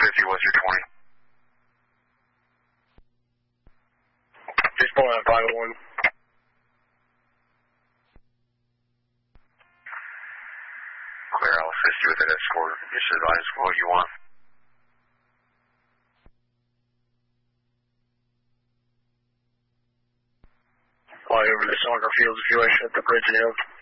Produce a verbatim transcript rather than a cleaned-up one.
fifty, what's your twenty? Just pulling on five oh one. Clear, I'll assist you with that escort. Just advise what you want. Fly over to soccer fields if you wish at the bridge now.